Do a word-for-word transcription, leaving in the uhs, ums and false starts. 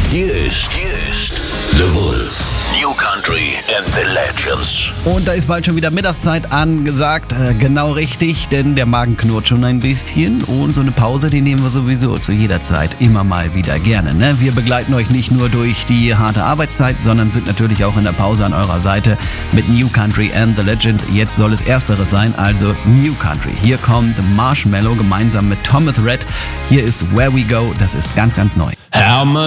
Hier ist, hier ist The Wolf. New Country and the Legends. Und da ist bald schon wieder Mittagszeit angesagt. Äh, genau richtig, denn der Magen knurrt schon ein bisschen. Und so eine Pause, die nehmen wir sowieso zu jeder Zeit immer mal wieder gerne. Ne? Wir begleiten euch nicht nur durch die harte Arbeitszeit, sondern sind natürlich auch in der Pause an eurer Seite mit New Country and the Legends. Jetzt soll es ersteres sein, also New Country. Hier kommt Marshmello gemeinsam mit Thomas Rhett. Hier ist Where We Go. Das ist ganz, ganz neu. How much